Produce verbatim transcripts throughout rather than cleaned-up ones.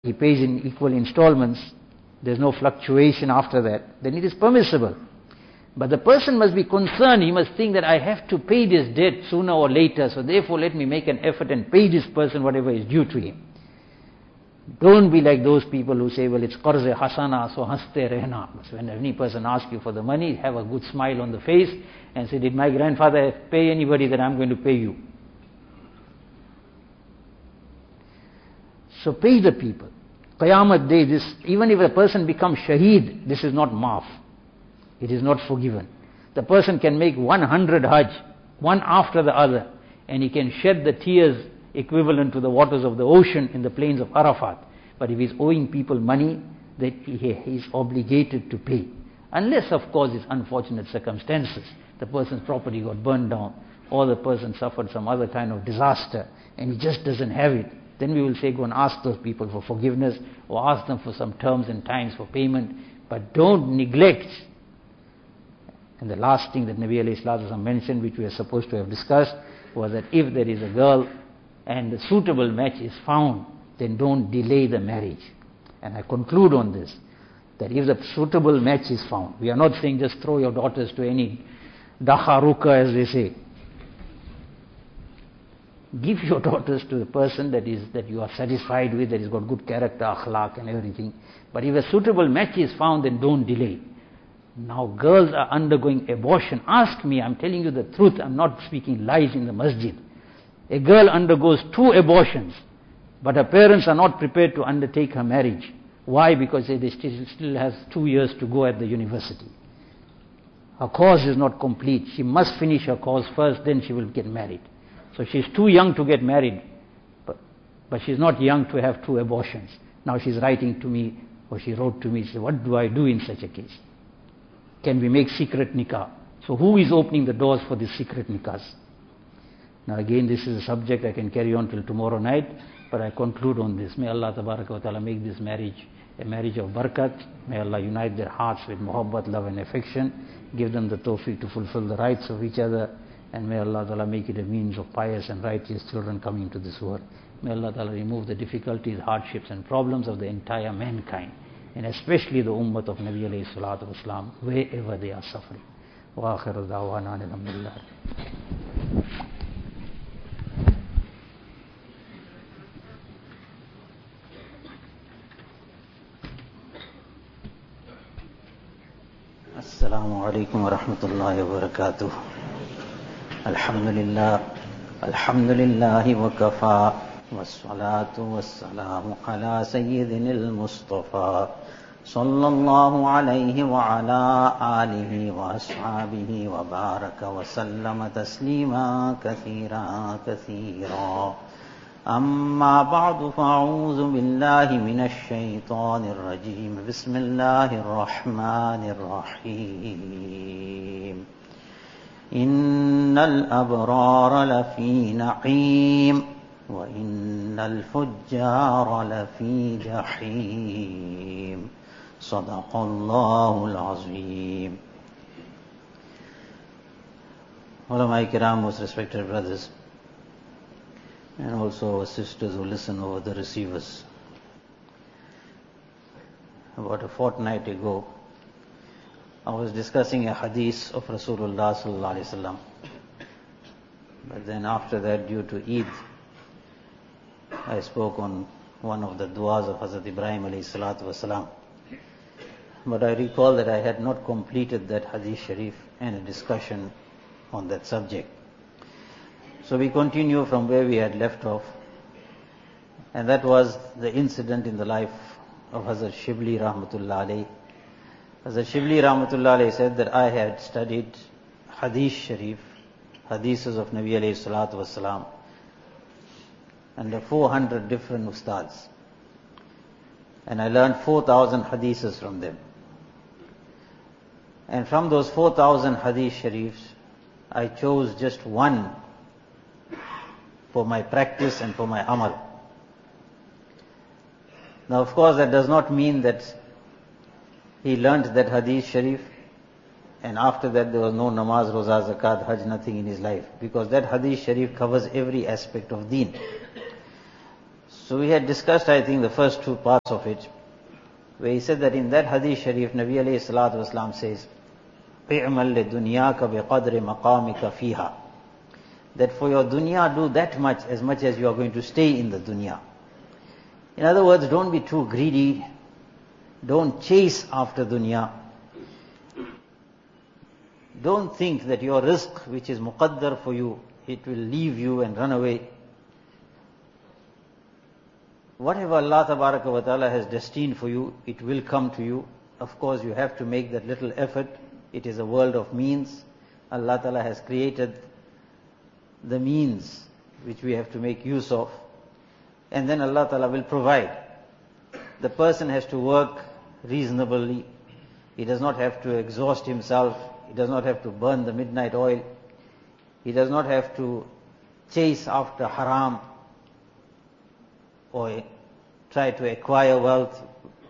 he pays in equal installments, there's no fluctuation after that, then it is permissible. But the person must be concerned, he must think that I have to pay this debt sooner or later, so therefore let me make an effort and pay this person whatever is due to him. Don't be like those people who say, well, it's qarz-e hasana, so haste rehna. So when any person asks you for the money, have a good smile on the face and say, did my grandfather pay anybody that I'm going to pay you? So pay the people. Qiyamah day, this, even if a person becomes shaheed, this is not maaf. It is not forgiven. The person can make one hundred hajj, one after the other, and he can shed the tears equivalent to the waters of the ocean in the plains of Arafat. But if he's owing people money, that he is obligated to pay. Unless, of course, it's unfortunate circumstances. The person's property got burned down, or the person suffered some other kind of disaster, and he just doesn't have it. Then we will say, go and ask those people for forgiveness, or ask them for some terms and times for payment. But don't neglect. And the last thing that Nabi alayhi salatu wasallam mentioned, which we are supposed to have discussed, was that if there is a girl and a suitable match is found, then don't delay the marriage. And I conclude on this, that if the suitable match is found, we are not saying just throw your daughters to any dakharuka, as they say. Give your daughters to the person that is that you are satisfied with, that has got good character, akhlaq and everything. But if a suitable match is found, then don't delay. Now girls are undergoing abortion. Ask me, I'm telling you the truth, I'm not speaking lies in the masjid. A girl undergoes two abortions, but her parents are not prepared to undertake her marriage. Why? Because they still, still has two years to go at the university. Her course is not complete. She must finish her course first, then she will get married. So she's too young to get married, but, but she's not young to have two abortions. Now she's writing to me, or she wrote to me, she said, what do I do in such a case? Can we make secret nikah? So who is opening the doors for these secret nikahs? Now again, this is a subject I can carry on till tomorrow night, but I conclude on this. May Allah tabaraka wa ta'ala make this marriage a marriage of barakat. May Allah unite their hearts with muhabbat, love and affection. Give them the tawfiq to fulfill the rights of each other. And may Allah Ta'ala make it a means of pious and righteous children coming to this world. May Allah Ta'ala remove the difficulties, hardships and problems of the entire mankind, and especially the ummah of Nabi alayhi salatu wasalam, wherever they are suffering. Wa akhiru da'wana alhamdulillah. Assalamu alaikum wa rahmatullahi wa barakatuh. Alhamdulillah, alhamdulillahi wa kafa, wassalatu wassalamu ala sayyidinil Mustafa, sallallahu alayhi wa ala alihi wa ashabihi wa baraka wa sallama taslima kathira kathira. Amma ba'du, fa'udhu billahi minash shaytanir rajim. Bismillahir rahmanir rahim. إن الأبرار لفي نعيم وإن الفجار لفي جحيم صدق الله العظيم. Ulama Kiram, most respected brothers, and also sisters who listen over the receivers. About a fortnight ago, I was discussing a hadith of Rasulullah sallallahu alaihi wasallam. But then after that, due to Eid, I spoke on one of the du'as of Hazrat Ibrahim alayhi salatu wasalam. But I recall that I had not completed that hadith sharif and a discussion on that subject. So we continue from where we had left off. And that was the incident in the life of Hazrat Shibli rahmatullah alayhi. Hazrat Shibli rahmatullah alayhi said that I had studied hadith sharif, hadiths of Nabi alayhi salatu wasalam, and the four hundred different ustads. And I learned four thousand hadiths from them. And from those four thousand hadith sharifs, I chose just one for my practice and for my amal. Now of course that does not mean that he learnt that hadith sharif and after that there was no namaz, roza, zakat, hajj, nothing in his life, because that hadith sharif covers every aspect of deen. So we had discussed, I think, the first two parts of it, where he said that in that hadith sharif, Nabi alayhi salatu wasalam says, اِعْمَلْ لِدُنْيَاكَ بِقَدْرِ مَقَامِكَ فِيهَا, that for your dunya do that much, as much as you are going to stay in the dunya. In other words, don't be too greedy, don't chase after dunya. Don't think that your rizq, which is muqaddar for you, it will leave you and run away. Whatever Allah tabaraka wa ta'ala has destined for you, it will come to you. Of course, you have to make that little effort. It is a world of means. Allah ta'ala has created the means which we have to make use of. And then Allah ta'ala will provide. The person has to work reasonably. He does not have to exhaust himself. He does not have to burn the midnight oil. He does not have to chase after haram or try to acquire wealth,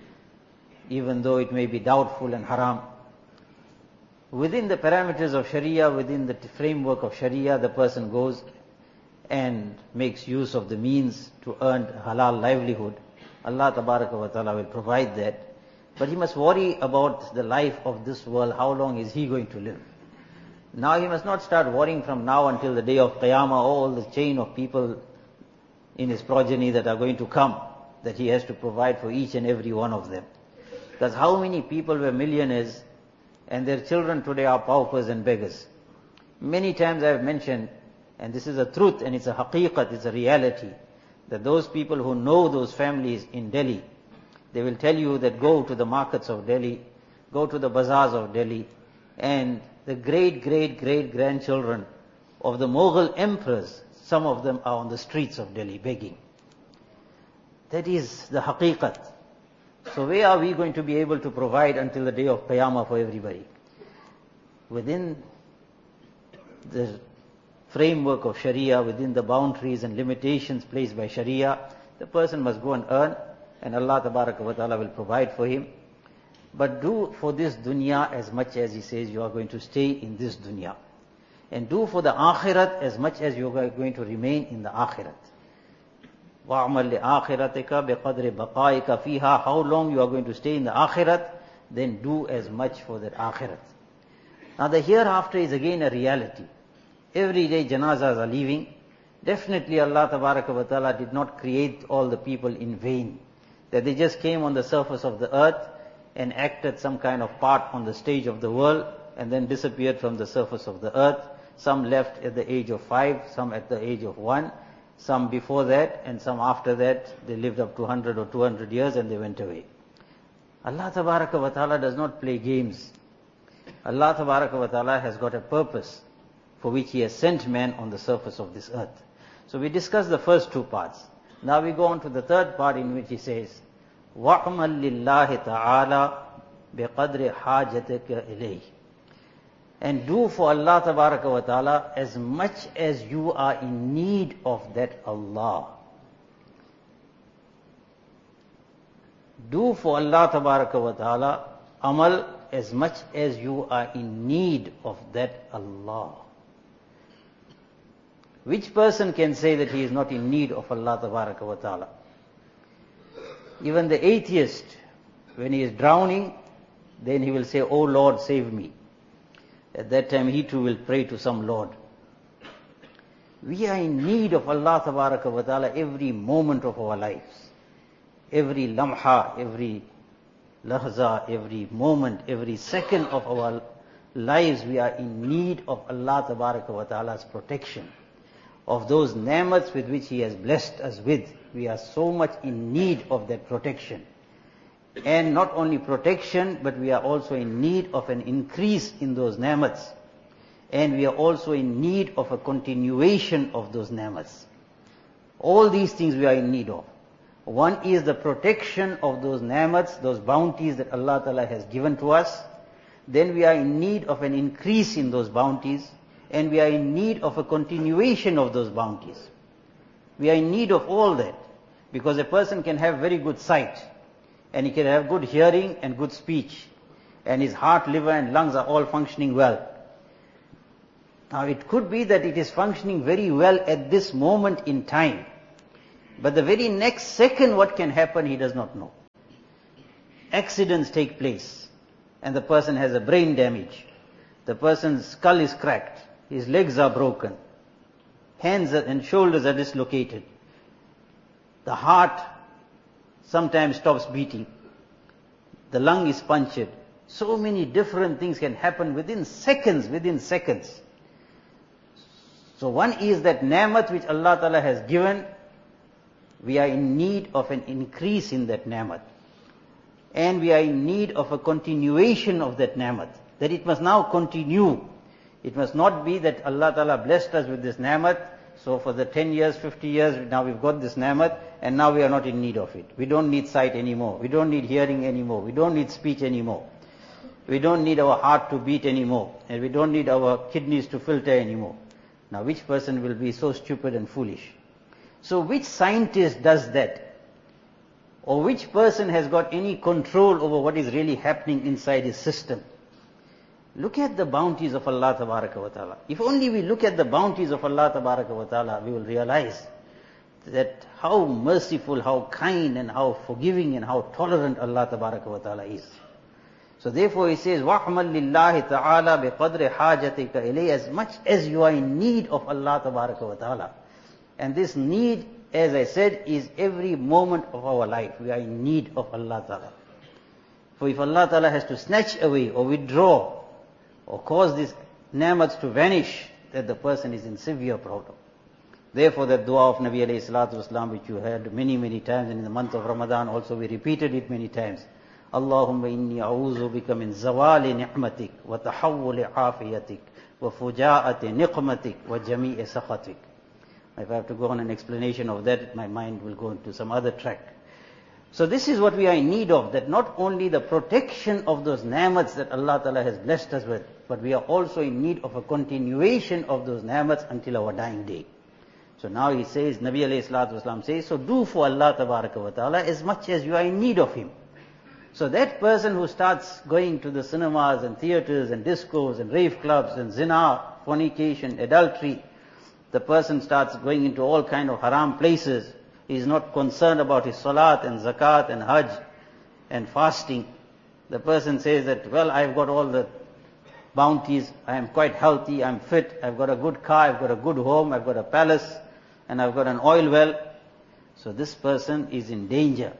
even though it may be doubtful and haram. Within the parameters of Sharia, within the framework of Sharia, the person goes and makes use of the means to earn halal livelihood. Allah tabaraka wa ta'ala will provide that. But he must worry about the life of this world. How long is he going to live? Now he must not start worrying from now until the day of Qiyamah, all the chain of people in his progeny that are going to come, that he has to provide for each and every one of them. Because how many people were millionaires and their children today are paupers and beggars? Many times I have mentioned, and this is a truth and it's a haqiqat, it's a reality, that those people who know those families in Delhi, they will tell you that go to the markets of Delhi, go to the bazaars of Delhi, and the great, great, great grandchildren of the Mughal emperors, some of them are on the streets of Delhi begging. That is the haqiqat. So where are we going to be able to provide until the day of Qiyamah for everybody? Within the framework of Sharia, within the boundaries and limitations placed by Sharia, the person must go and earn, and Allah tabaraka wa ta'ala will provide for him. But do for this dunya as much as he says you are going to stay in this dunya. And do for the akhirat as much as you are going to remain in the akhirat. وَعْمَلْ لِآخِرَتِكَ بِقَدْرِ بَقَائِكَ فِيهَا. How long you are going to stay in the akhirat, then do as much for that akhirat. Now the hereafter is again a reality. Every day janazas are leaving. Definitely Allah tabaraka wa ta'ala did not create all the people in vain, that they just came on the surface of the earth and acted some kind of part on the stage of the world and then disappeared from the surface of the earth. Some left at the age of five, some at the age of one, some before that, and some after that. They lived up to one hundred or two hundred years and they went away. Allah tabaraka wa ta'ala does not play games. Allah tabaraka wa ta'ala has got a purpose for which He has sent man on the surface of this earth. So we discussed the first two parts. Now we go on to the third part, in which he says, وَعْمَلْ لِلَّهِ تَعَالَى بِقَدْرِ حَاجَتِكَ إِلَيْهِ. And do for Allah tabaraka wa ta'ala as much as you are in need of that Allah. Do for Allah tabaraka wa ta'ala amal as much as you are in need of that Allah. Which person can say that he is not in need of Allah tabaraka wa ta'ala? Even the atheist, when he is drowning, then he will say, "Oh Lord, save me." At that time he too will pray to some Lord. We are in need of Allah tabaraka wa ta'ala every moment of our lives. Every lamha, every lahza, every moment, every second of our lives, we are in need of Allah tabaraka wa ta'ala's protection. Of those ni'mats with which He has blessed us with. We are so much in need of that protection. And not only protection, but we are also in need of an increase in those ni'mats. And we are also in need of a continuation of those ni'mats. All these things we are in need of. One is the protection of those ni'mats, those bounties that Allah Ta'ala has given to us. Then we are in need of an increase in those bounties. And we are in need of a continuation of those bounties. We are in need of all that. Because a person can have very good sight, and he can have good hearing and good speech, and his heart, liver and lungs are all functioning well. Now it could be that it is functioning very well at this moment in time, But the very next second what can happen, he does not know. Accidents take place and the person has a brain damage. The person's skull is cracked. His legs are broken. Hands and shoulders are dislocated. The heart sometimes stops beating. The lung is punctured. So many different things can happen within seconds, within seconds. So one is that ni'mat which Allah Ta'ala has given, we are in need of an increase in that ni'mat. And we are in need of a continuation of that ni'mat. That it must now continue. It must not be that Allah Ta'ala blessed us with this ni'mat, so for the ten years, fifty years, now we've got this ni'mat, and now we are not in need of it. We don't need sight anymore. We don't need hearing anymore. We don't need speech anymore. We don't need our heart to beat anymore. And we don't need our kidneys to filter anymore. Now which person will be so stupid and foolish? So which scientist does that? Or which person has got any control over what is really happening inside his system? Look at the bounties of Allah Tabaraka wa Ta'ala. If only we look at the bounties of Allah Tabaraka wa Ta'ala, we will realize that how merciful, how kind and how forgiving and how tolerant Allah Tabaraka wa Ta'ala is. So therefore he says, وَحْمَلْ لِلَّهِ تَعَالَى بِقَدْرِ حَاجَتِكَ إِلَيْهِ. As much as you are in need of Allah Tabaraka wa Ta'ala. And this need, as I said, is every moment of our life. We are in need of Allah Ta'ala. For if Allah Ta'ala has to snatch away or withdraw or cause these ni'mats to vanish, that the person is in severe problem. Therefore the dua of Nabi alayhi salatu wasalam, which you heard many, many times, and in the month of Ramadan also we repeated it many times. Allahumma inni a'udhu bika min zawali ni'matik, wa tahawwuli afiyatik, wa fujaati niqmatik, wa jami'i sakhatik. If I have to go on an explanation of that, my mind will go into some other track. So this is what we are in need of, that not only the protection of those ni'mats that Allah Ta'ala has blessed us with, but we are also in need of a continuation of those ni'mats until our dying day. So now he says, Nabi alayhi salatu wasalam says, so do for Allah Tabaraka wa Ta'ala as much as you are in need of Him. So that person who starts going to the cinemas and theaters and discos and rave clubs and zina, fornication, adultery, the person starts going into all kind of haram places, he is not concerned about his salat and zakat and hajj and fasting. The person says that, well, I've got all the bounties, I am quite healthy, I'm fit, I've got a good car, I've got a good home, I've got a palace, and I've got an oil well. So this person is in danger.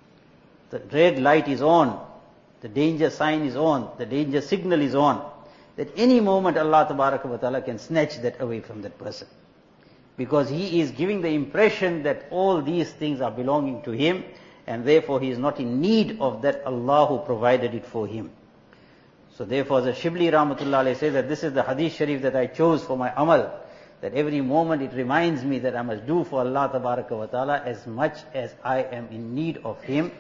The red light is on, the danger sign is on, the danger signal is on. That any moment Allah Tabaraka wa Ta'ala can snatch that away from that person. Because he is giving the impression that all these things are belonging to him, and therefore he is not in need of that Allah who provided it for him. So therefore the Shibli Rahmatullah Alayhi says that this is the Hadith Sharif that I chose for my amal, that every moment it reminds me that I must do for Allah Tabaraka wa Ta'ala as much as I am in need of Him.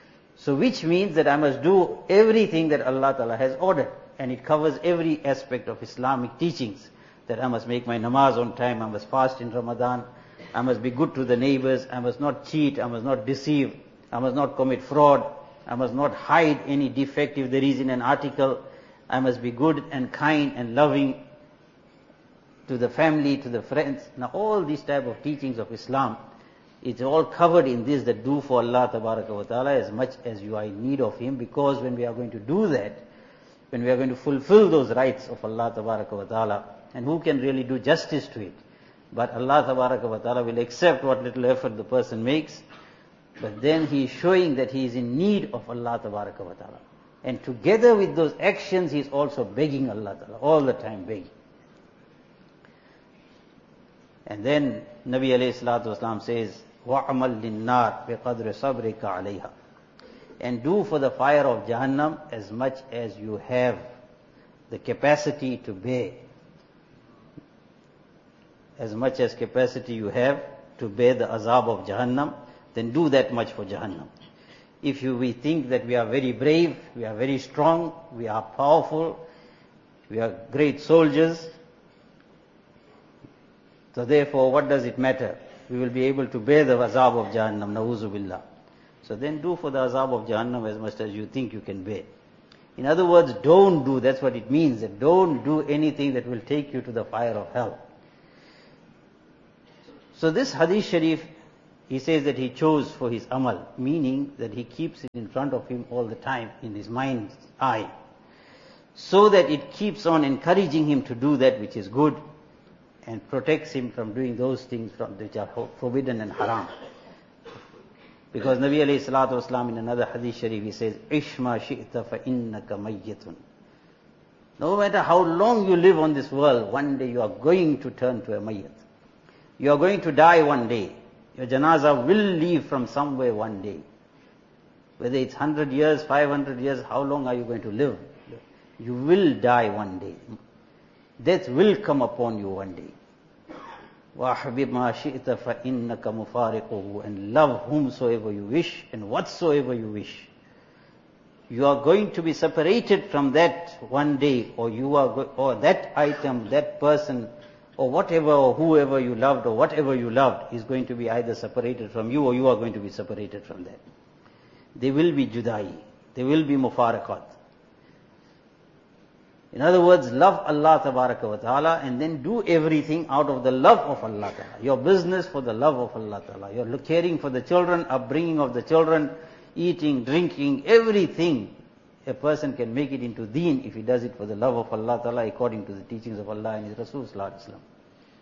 So which means that I must do everything that Allah Ta'ala has ordered, and it covers every aspect of Islamic teachings. That I must make my namaz on time, I must fast in Ramadan, I must be good to the neighbors, I must not cheat, I must not deceive, I must not commit fraud, I must not hide any defect if there is in an article, I must be good and kind and loving to the family, to the friends. Now all these type of teachings of Islam, it's all covered in this, that do for Allah Tabaraka wa Ta'ala as much as you are in need of Him, because when we are going to do that, when we are going to fulfill those rights of Allah Tabaraka wa Ta'ala, and who can really do justice to it? But Allah Tabaraka wa Ta'ala will accept what little effort the person makes, but then he is showing that he is in need of Allah Tabaraka wa Ta'ala. And together with those actions, he is also begging Allah Ta'ala, all the time begging. And then Nabi alayhi salatu wasalam says, وَعْمَلْ لِلنَّارِ بِقَدْرِ صَبْرِكَ عَلَيْهَا. And do for the fire of Jahannam as much as you have the capacity to bear. As much as capacity you have to bear the azab of Jahannam, then do that much for Jahannam. If you, we think that we are very brave, we are very strong, we are powerful, we are great soldiers, so therefore what does it matter? We will be able to bear the azab of Jahannam, na'uzu billah. So then do for the azab of Jahannam as much as you think you can bear. In other words, don't do, that's what it means, that don't do anything that will take you to the fire of hell. So this Hadith Sharif He says that he chose for his amal, meaning that he keeps it in front of him all the time, in his mind's eye, so that it keeps on encouraging him to do that which is good and protects him from doing those things from which are forbidden and haram. Because Nabi alayhi salatu wasalam in another hadith sharif, he says, Ishma shi'ta fa innaka mayyitun. No matter how long you live on this world, one day you are going to turn to a mayyit. You are going to die one day. Your janazah will leave from somewhere one day. Whether it's one hundred years, five hundred years, how long are you going to live? You will die one day. Death will come upon you one day. وَأَحْبِبْ مَا شِئْتَ فَإِنَّكَ مُفَارِقُهُ. And love whomsoever you wish and whatsoever you wish. You are going to be separated from that one day, or you are go- or that item, that person, or whatever, or whoever you loved, or whatever you loved is going to be either separated from you, or you are going to be separated from that. There will be judai. There will be mufaraqat. In other words, love Allah tabaraka wa ta'ala and then do everything out of the love of Allah ta'ala. Your business for the love of Allah ta'ala. You're caring for the children, upbringing of the children, eating, drinking, everything. A person can make it into deen if he does it for the love of Allah ta'ala according to the teachings of Allah and His Rasul sallallahu alaihi wasallam.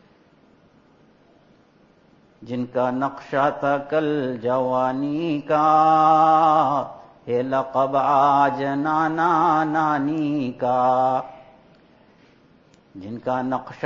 जिनका नक्शा था कल जवानी का है लक़ब आज नाना नानी का जिनका नक्शा